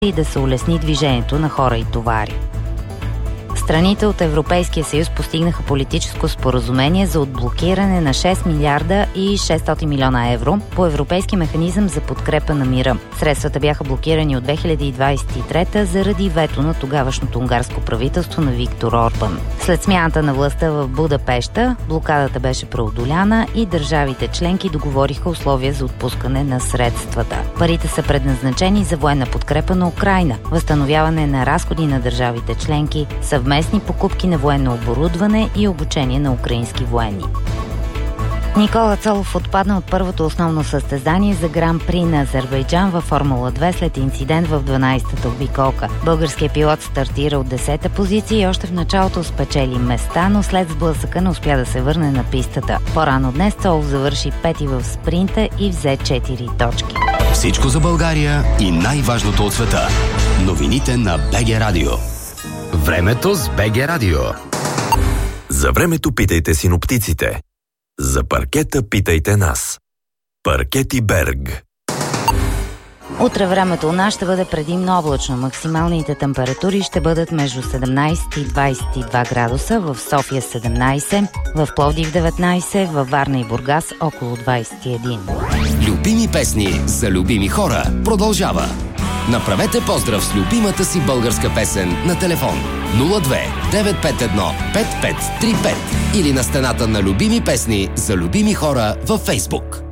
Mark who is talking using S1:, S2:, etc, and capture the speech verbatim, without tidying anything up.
S1: и да се улесни движението на хора и товари. Страните от Европейския съюз постигнаха политическо споразумение за отблокиране на шест милиарда и шестстотин милиона евро по Европейски механизъм за подкрепа на мира. Средствата бяха блокирани от две хиляди двадесет и трета заради вето на тогавашното унгарско правителство на Виктор Орбан. След смяната на властта в Будапеща, блокадата беше преодоляна и държавите членки договориха условия за отпускане на средствата. Парите са предназначени за военна подкрепа на Украйна, възстановяване на разходи на държавите членки, съвместни покупки на военно оборудване и обучение на украински военни. Никола Цолов отпадна от първото основно състезание за Гран-при на Азербайджан във Формула две след инцидент в дванадесетата обиколка. Българският пилот стартира от десета позиция и още в началото спечели места, но след сблъсъка не успя да се върне на пистата. По-рано днес Цолов завърши пети в спринта и взе четири точки.
S2: Всичко за България и най-важното от света. Новините на БГ Радио.
S3: Времето с БГ Радио.
S4: За времето питайте синоптиците. За паркета питайте нас. Паркети Берг.
S1: Утре времето у нас ще бъде предимно облачно. Максималните температури ще бъдат между седемнадесет и двадесет и два градуса, в София седемнадесет, в Пловдив деветнадесет, във Варна и Бургас около двадесет и едно.
S2: Любими песни за любими хора продължава. Направете поздрав с любимата си българска песен на телефон нула две девет пет едно пет пет три пет или на стената на любими песни за любими хора във Фейсбук.